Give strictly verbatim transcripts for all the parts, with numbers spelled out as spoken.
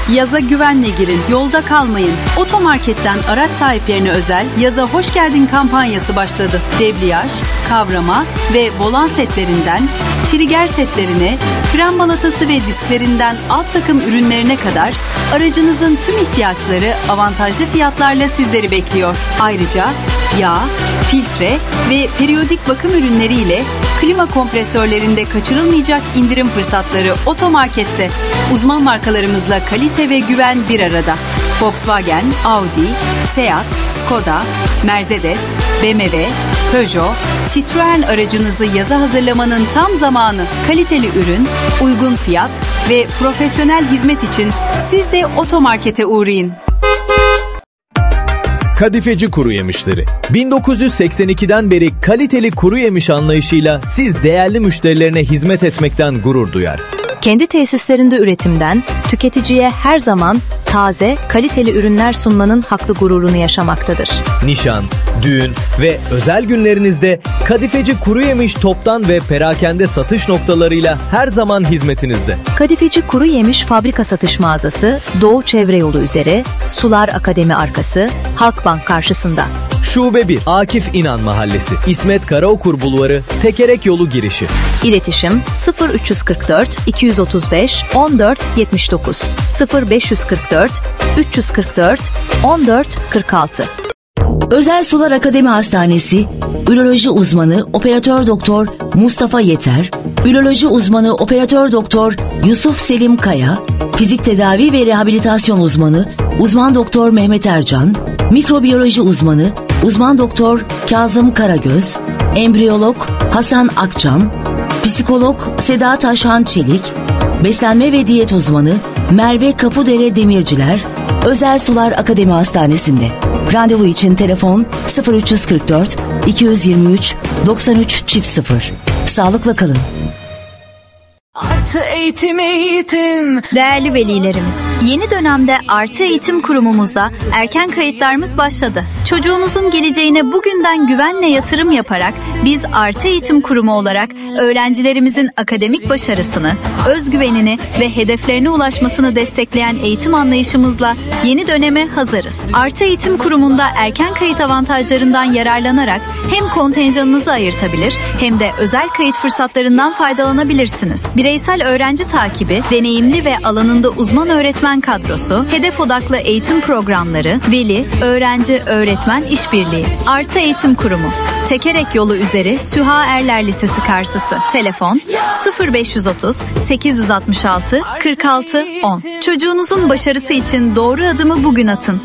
Yaza güvenle girin, yolda kalmayın. Otomarketten araç sahiplerine özel yaza hoş geldin kampanyası başladı. Debriyaj, kavrama ve volan setlerinden, trigger setlerine, fren balatası ve disklerinden alt takım ürünlerine kadar aracınızın tüm ihtiyaçları avantajlı fiyatlarla sizleri bekliyor. Ayrıca yağ, filtre ve periyodik bakım ürünleriyle klima kompresörlerinde kaçırılmayacak indirim fırsatları Otomarket'te. Uzman markalarımızla kalite ve güven bir arada. Volkswagen, Audi, Seat, Skoda, Mercedes, B M W, Peugeot, Citroen aracınızı yaza hazırlamanın tam zamanı. Kaliteli ürün, uygun fiyat ve profesyonel hizmet için siz de Otomarket'e uğrayın. Kadifeci Kuru Yemişleri. bin dokuz yüz seksen ikiden beri kaliteli kuru yemiş anlayışıyla siz değerli müşterilerine hizmet etmekten gurur duyar. Kendi tesislerinde üretimden tüketiciye her zaman taze, kaliteli ürünler sunmanın haklı gururunu yaşamaktadır. Nişan, düğün ve özel günlerinizde Kadifeci Kuru Yemiş toptan ve perakende satış noktalarıyla her zaman hizmetinizde. Kadifeci Kuru Yemiş fabrika satış mağazası Doğu Çevre Yolu üzeri, Sular Akademi arkası, Halkbank karşısında. Şube bir, Akif İnan Mahallesi, İsmet Karaokur Bulvarı, Tekerek Yolu girişi. İletişim sıfır üç yüz kırk dört iki yüz otuz beş on dört yetmiş dokuz sıfır beş yüz kırk dört üç yüz kırk dört on dört kırk altı. Özel Sular Akademi Hastanesi, Üroloji uzmanı Operatör Doktor Mustafa Yeter, Üroloji uzmanı Operatör Doktor Yusuf Selim Kaya, Fizik Tedavi ve Rehabilitasyon uzmanı Uzman Doktor Mehmet Ercan, Mikrobiyoloji uzmanı Uzman Doktor Kazım Karagöz, Embriyolog Hasan Akçam, Psikolog Seda Taşhan Çelik, Beslenme ve Diyet uzmanı Merve Kapudere Demirciler, Özel Sular Akademi Hastanesi'nde. Randevu için telefon sıfır üç yüz kırk dört iki yüz yirmi üç doksan üç çift sıfır. Sağlıkla kalın. Artı eğitim eğitim. Değerli velilerimiz, yeni dönemde Artı Eğitim Kurumumuzda erken kayıtlarımız başladı. Çocuğunuzun geleceğine bugünden güvenle yatırım yaparak biz Artı Eğitim Kurumu olarak öğrencilerimizin akademik başarısını, özgüvenini ve hedeflerine ulaşmasını destekleyen eğitim anlayışımızla yeni döneme hazırız. Artı Eğitim Kurumu'nda erken kayıt avantajlarından yararlanarak hem kontenjanınızı ayırtabilir hem de özel kayıt fırsatlarından faydalanabilirsiniz. Bireysel öğrenci takibi, deneyimli ve alanında uzman öğretmen kadrosu, hedef odaklı eğitim programları, veli, öğrenci, öğretmen işbirliği. Artı Eğitim Kurumu. Tekerek Yolu üzeri Süha Erler Lisesi karşısı. Telefon sıfır beş yüz otuz sekiz yüz altmış altı kırk altı on. Çocuğunuzun başarısı için doğru adımı bugün atın.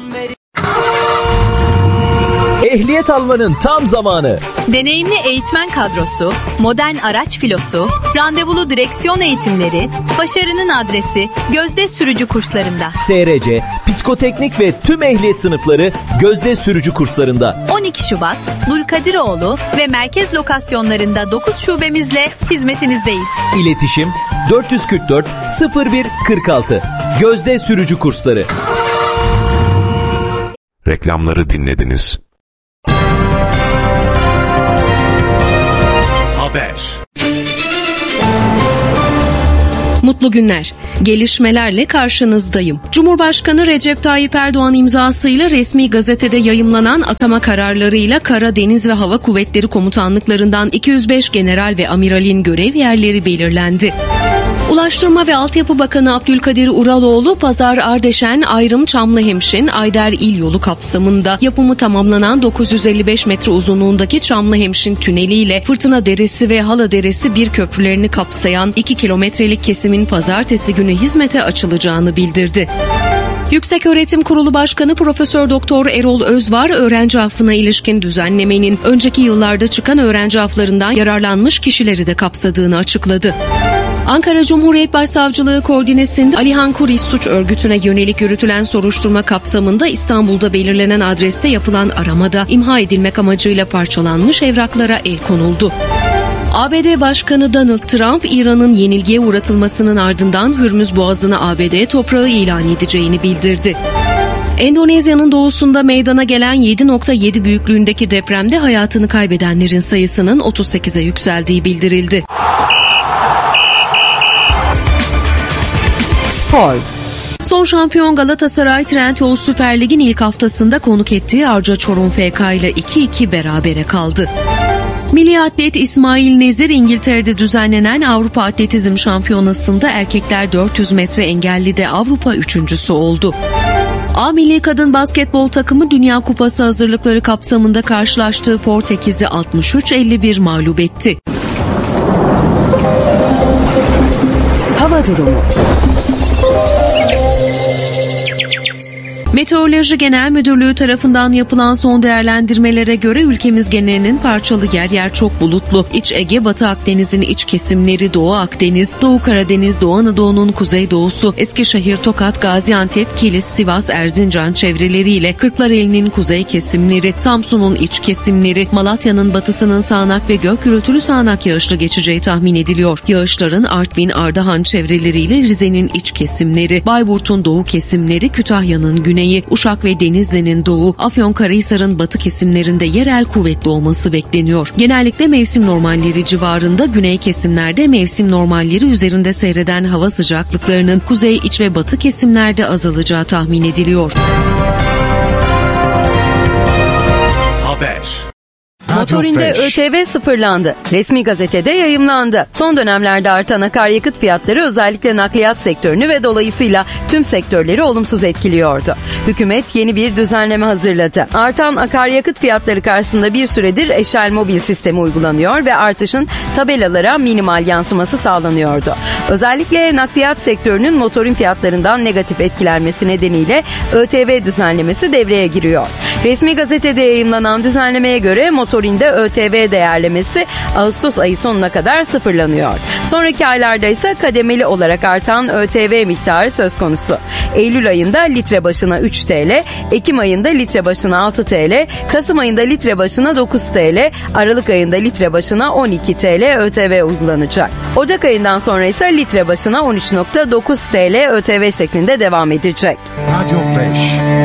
Ehliyet almanın tam zamanı. Deneyimli eğitmen kadrosu, modern araç filosu, randevulu direksiyon eğitimleri, başarının adresi Gözde Sürücü kurslarında. S R C, psikoteknik ve tüm ehliyet sınıfları Gözde Sürücü kurslarında. on iki Şubat, Dulkadiroğlu ve merkez lokasyonlarında dokuz şubemizle hizmetinizdeyiz. İletişim dört yüz kırk dört sıfır bir kırk altı. Gözde Sürücü kursları. Reklamları dinlediniz. Haber. Mutlu günler. Gelişmelerle karşınızdayım. Cumhurbaşkanı Recep Tayyip Erdoğan imzasıyla resmi gazetede yayımlanan atama kararlarıyla Kara, Deniz ve Hava Kuvvetleri Komutanlıklarından iki yüz beş general ve amiralin görev yerleri belirlendi. Ulaştırma ve Altyapı Bakanı Abdülkadir Uraloğlu, Pazar Ardeşen Ayrım Çamlıhemşin Ayder İl Yolu kapsamında yapımı tamamlanan dokuz yüz elli beş metre uzunluğundaki Çamlıhemşin Tüneli ile Fırtına Deresi ve Hala Deresi bir köprülerini kapsayan iki kilometrelik kesimin pazartesi günü hizmete açılacağını bildirdi. Yükseköğretim Kurulu Başkanı Profesör Doktor Erol Özvar, öğrenci affına ilişkin düzenlemenin önceki yıllarda çıkan öğrenci afflarından yararlanmış kişileri de kapsadığını açıkladı. Ankara Cumhuriyet Başsavcılığı koordinesinde Alihan Kuris suç örgütüne yönelik yürütülen soruşturma kapsamında İstanbul'da belirlenen adreste yapılan aramada imha edilmek amacıyla parçalanmış evraklara el konuldu. A B D Başkanı Donald Trump, İran'ın yenilgiye uğratılmasının ardından Hürmüz Boğazı'nı A B D toprağı ilan edeceğini bildirdi. Endonezya'nın doğusunda meydana gelen yedi nokta yedi büyüklüğündeki depremde hayatını kaybedenlerin sayısının otuz sekize yükseldiği bildirildi. Spor. Son şampiyon Galatasaray Trendyol Süper Lig'in ilk haftasında konuk ettiği Arca Çorum F K ile iki iki berabere kaldı. Milli atlet İsmail Nezir İngiltere'de düzenlenen Avrupa Atletizm Şampiyonası'nda erkekler dört yüz metre engellide Avrupa üçüncüsü oldu. A Milli Kadın Basketbol takımı Dünya Kupası hazırlıkları kapsamında karşılaştığı Portekiz'i altmış üç elli bir mağlup etti. Hava durumu. Meteoroloji Genel Müdürlüğü tarafından yapılan son değerlendirmelere göre ülkemiz genelinin parçalı yer yer çok bulutlu. İç Ege, Batı Akdeniz'in iç kesimleri, Doğu Akdeniz, Doğu Karadeniz, Doğu Anadolu'nun kuzeydoğusu, Eskişehir, Tokat, Gaziantep, Kilis, Sivas, Erzincan çevreleriyle Kırklareli'nin kuzey kesimleri, Samsun'un iç kesimleri, Malatya'nın batısının sağanak ve gök gürültülü sağanak yağışlı geçeceği tahmin ediliyor. Yağışların Artvin, Ardahan çevreleriyle Rize'nin iç kesimleri, Bayburt'un doğu kesimleri, Kütahya'nın güneyi, Uşak ve Denizli'nin doğu, Afyonkarahisar'ın batı kesimlerinde yerel kuvvetli olması bekleniyor. Genellikle mevsim normalleri civarında, güney kesimlerde mevsim normalleri üzerinde seyreden hava sıcaklıklarının kuzey, iç ve batı kesimlerde azalacağı tahmin ediliyor. Haber. Motorin'de Ö T V sıfırlandı. Resmi gazetede yayımlandı. Son dönemlerde artan akaryakıt fiyatları özellikle nakliyat sektörünü ve dolayısıyla tüm sektörleri olumsuz etkiliyordu. Hükümet yeni bir düzenleme hazırladı. Artan akaryakıt fiyatları karşısında bir süredir eşel mobil sistemi uygulanıyor ve artışın tabelalara minimal yansıması sağlanıyordu. Özellikle nakliyat sektörünün motorin fiyatlarından negatif etkilenmesi nedeniyle Ö T V düzenlemesi devreye giriyor. Resmi gazetede yayımlanan düzenlemeye göre motorinde Ö T V değerlemesi Ağustos ayı sonuna kadar sıfırlanıyor. Sonraki aylarda ise kademeli olarak artan Ö T V miktarı söz konusu. Eylül ayında litre başına üç TL, Ekim ayında litre başına altı TL, Kasım ayında litre başına dokuz TL, Aralık ayında litre başına on iki TL Ö T V uygulanacak. Ocak ayından sonra ise litre başına on üç virgül dokuz TL Ö T V şeklinde devam edecek. Radio Fresh.